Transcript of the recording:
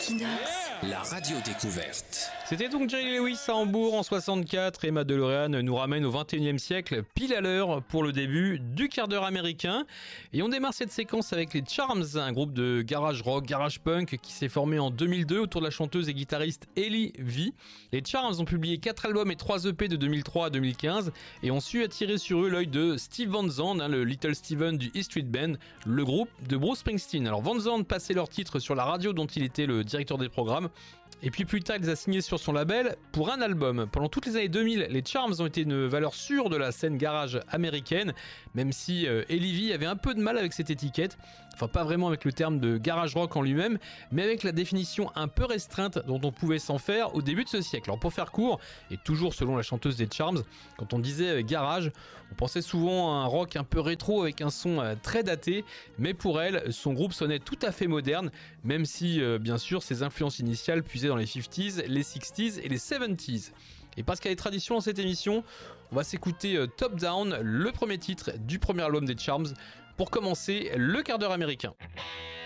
Equinox. La radio découverte. C'était donc Jerry Lewis à Hambourg en 64 et Emma DeLorean nous ramène au 21e siècle, pile à l'heure pour le début du quart d'heure américain. Et on démarre cette séquence avec les Charms, un groupe de garage rock, garage punk qui s'est formé en 2002 autour de la chanteuse et guitariste Ellie V. Les Charms ont publié 4 albums et 3 EP de 2003 à 2015 et ont su attirer sur eux l'œil de Steve Van Zandt, le Little Steven du E Street Band, le groupe de Bruce Springsteen. Alors Van Zandt passait leur titre sur la radio dont il était le directeur des programmes. Et puis plus tard, il les a signés sur son label pour un album. Pendant toutes les années 2000, les Charms ont été une valeur sûre de la scène garage américaine, même si Ellie V avait un peu de mal avec cette étiquette. Enfin, pas vraiment avec le terme de garage rock en lui-même, mais avec la définition un peu restreinte dont on pouvait s'en faire au début de ce siècle. Alors pour faire court, et toujours selon la chanteuse des Charms, quand on disait garage, on pensait souvent à un rock un peu rétro avec un son très daté, mais pour elle, son groupe sonnait tout à fait moderne, même si bien sûr ses influences initiales puisaient dans les 50s, les 60s et les 70s. Et parce qu'il y a des traditions dans cette émission, on va s'écouter Top Down, le premier titre du premier album des Charms, pour commencer le quart d'heure américain.